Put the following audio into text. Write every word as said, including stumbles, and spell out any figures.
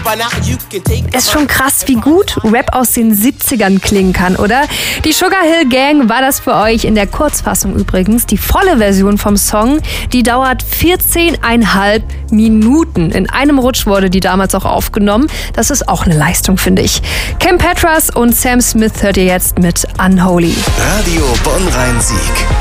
Ist schon krass, wie gut Rap aus den siebzigern klingen kann, oder? Die Sugar Hill Gang war das für euch in der Kurzfassung übrigens. Die volle Version vom Song, die dauert vierzehneinhalb Minuten. In einem Rutsch wurde die damals auch aufgenommen. Das ist auch eine Leistung, finde ich. Cam Petras und Sam Smith hört ihr jetzt mit Unholy. Radio Bonn-Rhein-Sieg.